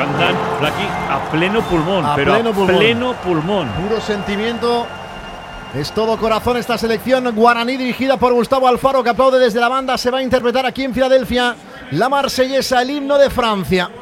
Cantan, Flaqui, a pleno pulmón, A pero pleno a pulmón. pleno pulmón. Puro sentimiento. Es todo corazón esta selección guaraní dirigida por Gustavo Alfaro, que aplaude desde la banda. Se va a interpretar aquí en Filadelfia la marsellesa, el himno de Francia.